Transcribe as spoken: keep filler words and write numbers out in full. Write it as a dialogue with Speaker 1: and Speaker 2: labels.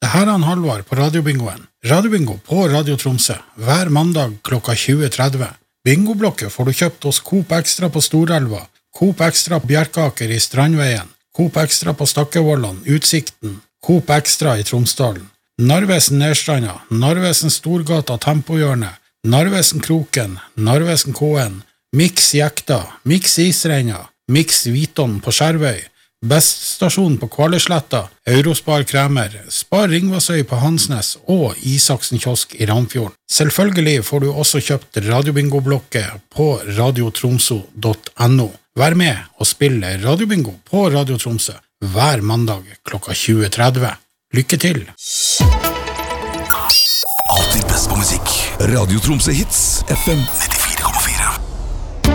Speaker 1: Det her er han Halvard på Radiobingoen. Radiobingo på Radio Tromsø, hver mandag klokka tjue tretti. Bingoblokket får du kjøpt hos Coop Extra på Storelva, Coop Extra på Bjerkaker i Strandveien, Coop Extra på Stakkevollan, Utsikten, Coop Extra i Tromsdalen, Narvesen Nedstranda, Narvesen Storgata Tempohjørne, Narvesen Kroken, Narvesen K-en, Mix Jekta, Mix Isreina, Mix Viton på Skjervøy, Best stasjon på Kvaløysletta, Eurospar Kremer, Spar Ringvassøy på Hansnes og Isaksen kiosk i Ramfjorden. Selvfølgelig får du også kjøpt Radiobingo-blokket på radiotromso punktum no. Vær med og spille Radiobingo på Radio Tromsø hver mandag klokka tjue tretti. Lykke til!
Speaker 2: Alltid best på musikk. Radio Tromsø Hits, F M nitti.